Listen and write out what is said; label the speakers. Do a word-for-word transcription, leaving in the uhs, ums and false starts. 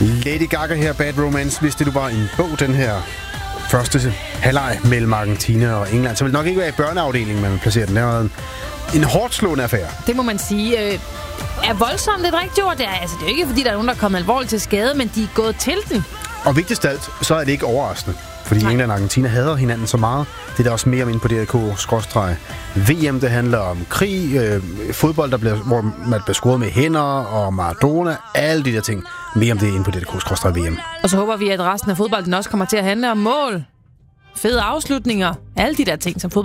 Speaker 1: Lady Gaga her, Bad Romance. Hvis det du var en bog, den her første halvleg mellem Argentina og England, så vil det nok ikke være i børneafdelingen, man vil placere den. Det er en, en hårdt slående affære.
Speaker 2: Det må man sige. Øh, er voldsomt et rigtigt ord? Det er, altså, det er jo ikke, fordi der er nogen, der er kommet alvorligt til skade, men de er gået til den.
Speaker 1: Og vigtigst af alt, så er det ikke overraskende. Fordi Nej. England og Argentina hader hinanden så meget. Det er der også mere om inde på D R K-V M. Det handler om krig, øh, fodbold, der bliver, hvor man bliver scoret med hænder, og Maradona, alle de der ting. Mere om det inde på D R K-V M.
Speaker 2: Og så håber vi, at resten af fodbolden også kommer til at handle om mål, fede afslutninger, alle de der ting, som fodbold